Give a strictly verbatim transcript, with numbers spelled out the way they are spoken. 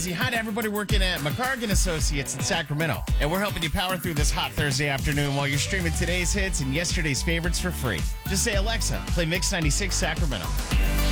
Hi to everybody working at McCargan Associates in Sacramento. And we're helping you power through this hot Thursday afternoon while you're streaming today's hits and yesterday's favorites for free. Just say, Alexa, play Mix ninety-six Sacramento.